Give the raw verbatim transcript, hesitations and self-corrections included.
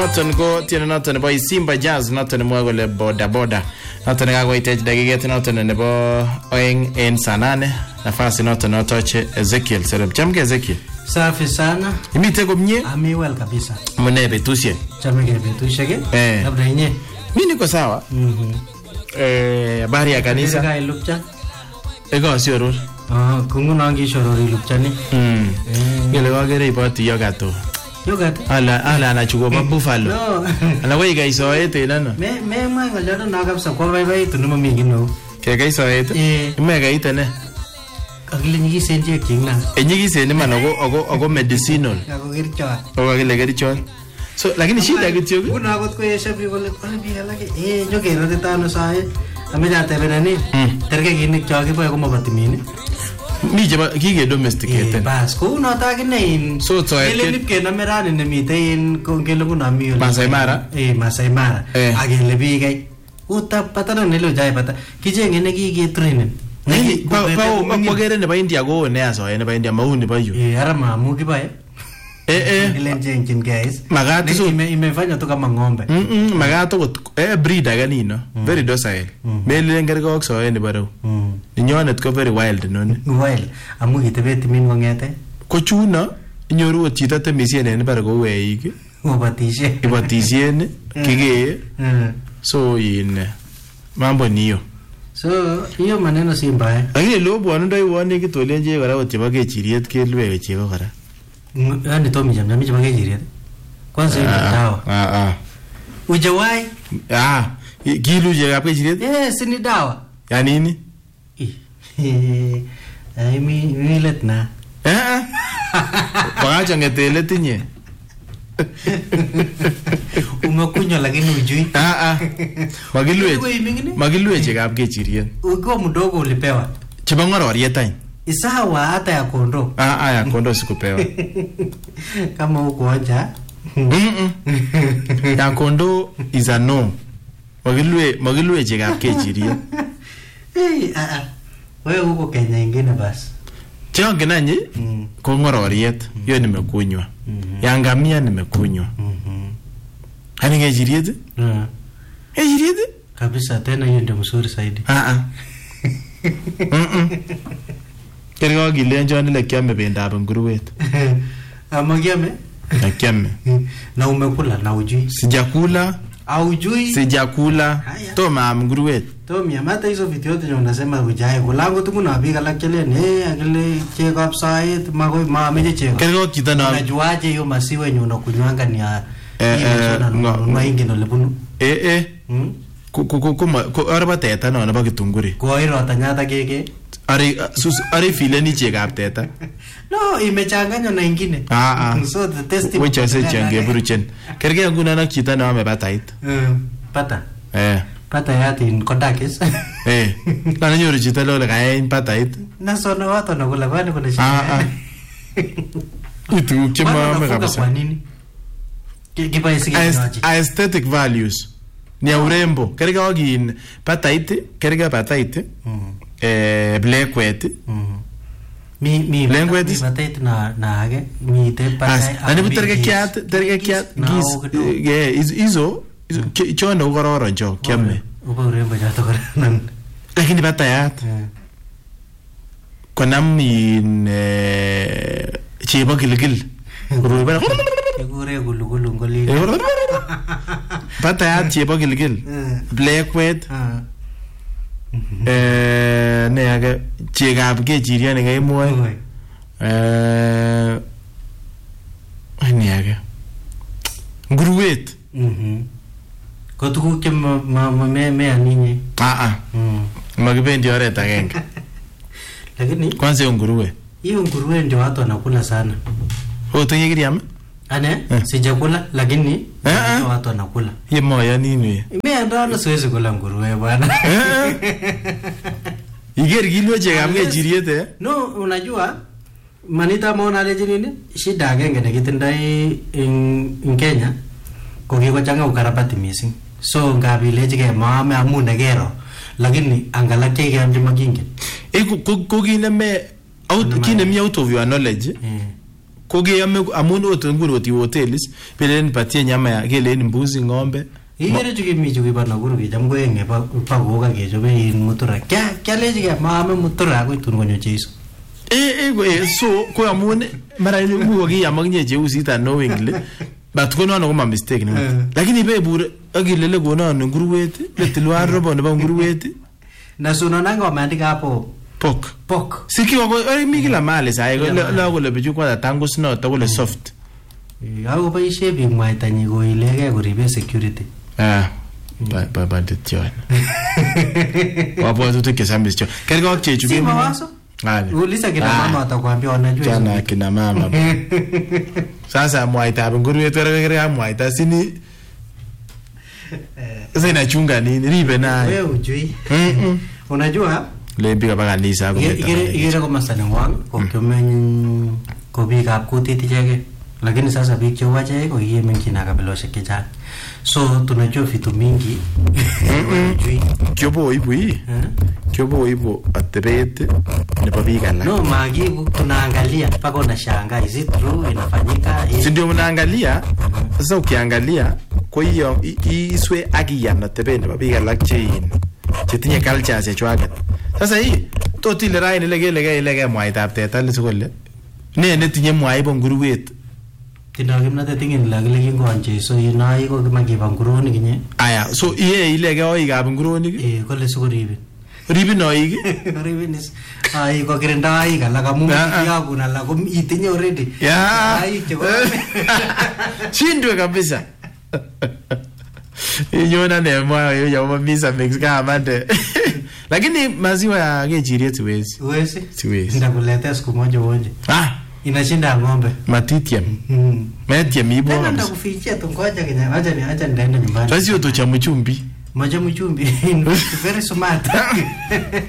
Noton ko tiene noton nebo Simba Jazz noton nemwa kole boda boda noton kakoitech dakiket noton nebo oeng en saa nane nafasi noton notoche Ezekiel Serep. Chamke Ezekiel. Safi sana. Imite komnye? Ami well kabisa. Mune betusiek? Chamke betusiek eh? Eh. Labda yenye. Mimi niko sawa. Mhm. Eh, habari ya kanisa? Nika ilupcha. Ego sioror. Ah, kunguno ngishorori ilupchani. Mm. Ngele wagere ibati yogato. Yogato. Ala ala anachukoba buffalo. No. Ala wei kaisoete nano. Me me mwa ngalodo na kabisa kwa bye bye tunumo mingi no. Ke kaisoete? Eh. Ime kaitene. Akile nyigisen je kingna. Enyigisen man ogo ogo ogo medicinal. Ako kerichot. Ogo kile kerichot. So lakini shida kityo. Kuna akot ko yesha bi kole kole bi alake eh nyokerate tano sae. Ameja tebenani. Terke kinik chokiboe komabatimini. Mi chebo kike domesticate. Eh bas ko uno ta kine in. So so Ele nip ke namerani nemite in kongelo kuna mi. Masai Mara. Eh Masai Mara. Akele bi kai. Uta patana nelo jai pata. Kijenge ne kike training. Ngi pa pa magere ne ba India go ne aso ne ba India mauni ba yu. Eh ara mamu kibae. Eh eh. Ile njenjin guys. Magati so ime imefanya tu kama ng'ombe. Mm mm magato eh breeder gani no. Very docile. Mele ngergo ok so ne baro. Mm. Ninyonet ko very wild no. Wild. Amu kitebet min ngongete. Ko chuno inyoru chito temisien ne baro go weik. Obatishe. Ibatisien kige. Mm. So in mambo niyo. So hiyo maneno si mbaya. Lakini leo bwana ndio uone kitolenje kora otiba kechiriet kelwe chego kora. Yaani Tommy jam jam chama kechiriet. Kwanza ni dawa. Ah ah. Ujawai? Ah, kilu je hapo kechiriet? Yes, ni dawa. Ya nini? Eh. Ai mi milet na. Eh eh. Waacha ngetele tinye. Umekunywa lakini ujui. Ah ah. Magilwe. Magilwe je hapo kechiriet. Ukiwa mdogo ulipewa. Cheba ngororiet tany. Isawa hata ya kondo. Ah ah ya kondo sikupewa. Kama uko aja. Mm. Ya kondo is a no. Magilwe magilwe je hapo kechiriet. Eh ah ah. Wewe uko Kenya ingine basi. Chonge nanyi ko ngororiet hiyo nimekunywa. Ya ngamia nimekunywa. Mhm. Hani kechiriet? Mhm. Kechiriet? Kabisa tena hiyo ndio mzuri zaidi. Ah ah. Mm. Kergo gilenjo ni lekiame bendab nguruwet. Ama kiame? Lekiame. Na umekula na ujui? Sijakula. Aujui? Sijakula. Toma nguruwet. Tomi amata hizo vitu yote unasema ujai. Kulango tu kuna biga lakele ne akile cheka upside mago mameje cheka. Kergo kitana. Unajuaje hiyo masiwa yenye unakunywanga ni ya eh na ingine lebunu. Eh eh. Ku ku ku ku araba teta no na ba kitunguri. Ko iro atanyata keke. Ari sus ari file ni chekap teta. No, imechanganywa na ingine. Ah ah. So the test. Wecha se change buruchen. Kerge nguna na chita na ame batait. Mm. Pata. Eh. Pata yati in Kodakis. Eh. Na nyoru chita lo ka in patait. Na sona watu na kula kwani kuna shida. Ah ah. Itu chema ame kabisa. Kwa nini? Kipa isiki nyoaji. Aesthetic values. Ni urembo. Kerge wagin patait, kerge patait. Mm. Eh, Blackwet. Mhm. Mi mi Blackwet patait na na age mi te patai. Ani buterge kiat, terge kiat gis. Yeah, izo chono ugororo jo kiame. Uba urembo jato kana. Lakini patayat. Konam in chebo gilgil. Urubera. Gure gulu gulu ngoli. Patayat chebo gilgil. Blackwet. Eh ne age chegab kechiriet ne kaimwoe. Eh ne age nguruwet. Mhm. Ko tuguk che ma me me aninyi. Ah ah. Mm. Magibendi oret agenge. Lakini kwanza nguruwe. Hiyo nguruwe ndio watu wanakula sana. Oh tenye kiriam? Ane sijakula lakini ndio watu wanakula. Ye moya nini? Mimi ndo siwezi kula nguruwe bwana. Iger kilwe chekap kechiriet eh? No, unajua manita maona leje nini? Shida agenge nekitindoi in Kenya ko kikochanga ukarabati missing. So ngabileje ke maame amune kero lakini angalak che keamje makingen. Eh ko ko kineme out kinemi out of your knowledge. Kogeame amun oto nguru oti hotelis pelen patie nyama ya kelen mbuzi ng'ombe. Igere chuki mi chuki pa Nakuru kicham koenge pa pa goga kechobe in mutura. Kya kya leji ke maame mutura ko itun konyo Jesu. Eh eh so ko amun mara ni mu gi amagnye Jesu ta knowingly but ko no no ma mistake ni. Lakini be bure agilele gona nguruwet letilwa robo ne ba nguruwet. Na suno nango maandika hapo Pok. Pok. Siki wako eri miki la mali sa ego la ko le bichu kwa tango sno to le soft. Eh ako boishe bi mwaita ni go ilege kuribe security. Ah. Ba ba ba de tion. Wapo tu ke sambis cho. Kergo chechu bi. Si mawazo. Ah. Ulisa kina mama atakwambia wanajua. Jana kina mama. Sasa mwaita nguru yetu rekere mwaita sini. Sasa inachunga nini? Ribe naye. Wewe ujui. Unajua Lembi ka kanisa ako. Igere igere ko masani wang ko kyomen ko biik ab kutit ichege. Lakini sasa biik che wache ko yemen kina kabiloshek chechang. So tunajua vitu mingi. Kyobo ibu hii. Kyobo ibu atebet nebo biik alak. No magibu tunaangalia mpaka unashangaa is it true inafanyika. Si ndio mnaangalia? Sasa ukiangalia kwa hiyo iswe akiyan atebet nebo biik alak che yin. Chetinye culture chechwaget. Sasa hii toti le raini lege lege lege mwaitab teta le sokole. Ne ne tinye mwaibo nguruwet. Tinda kimnate tingin la kile kingonje so yinai ko kimakiba ngurunik kinye. Aya so iye ilege oikab ngurunik. Eh kole sokoribi. Ribi noik. Ribinis. Ai ko kirindai kala kamu yakuna la ko itinye already. Ya. Ai chego. Chindwe kabisa. Inyona ne mwa yo ya misa mix kama mande. Lakini maziwa ya ngejiri siwezi. Uwezi? Siwezi. Ndakuletea siku moja uonje. Ah, inashinda ng'ombe. Matitiam. Mm. Metiam ibo. Tena ndakufichia tu ngoja kenya acha ni acha ndaenda nyumbani. Basi uto cha mchumbi. Maja mchumbi. Very smart.